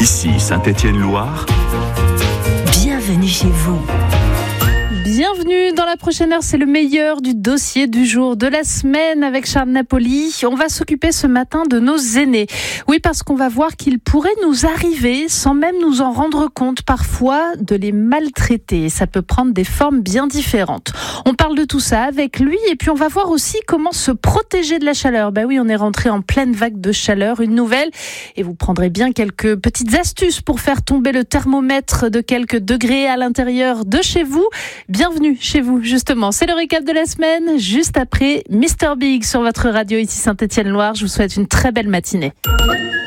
Ici Saint-Étienne-Loire. Bienvenue chez vous. Bienvenue dans la prochaine heure, c'est le meilleur du dossier du jour de la semaine avec Charles Napoli. On va s'occuper ce matin de nos aînés. Oui, parce qu'on va voir qu'il pourrait nous arriver, sans même nous en rendre compte parfois, de les maltraiter. Ça peut prendre des formes bien différentes. On parle de tout ça avec lui et puis on va voir aussi comment se protéger de la chaleur. Oui, on est rentré en pleine vague de chaleur, une nouvelle, et vous prendrez bien quelques petites astuces pour faire tomber le thermomètre de quelques degrés à l'intérieur de chez vous. Bienvenue chez vous, justement. C'est le récap de la semaine, juste après Mr Big sur votre radio ici Saint-Étienne-Loire. Je vous souhaite une très belle matinée.